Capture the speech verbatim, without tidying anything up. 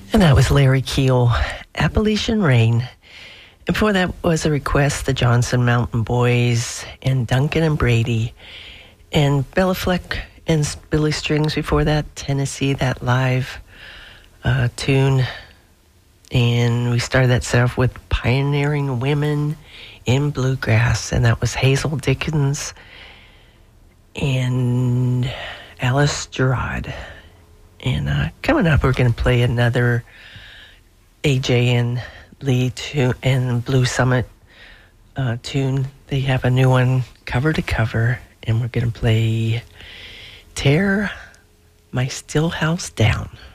And that was Larry Keel, Appalachian Rain. And before that was a request, the Johnson Mountain Boys and Duncan and Brady. And Bella Fleck and Billy Strings before that, Tennessee, that live uh, tune. And we started that set off with Pioneering Women in Bluegrass. And that was Hazel Dickens and Alice Gerard. And uh, coming up, we're going to play another A J and Lee tune and Blue Summit uh, tune. They have a new one, cover to cover, and we're going to play Tear My Still House Down.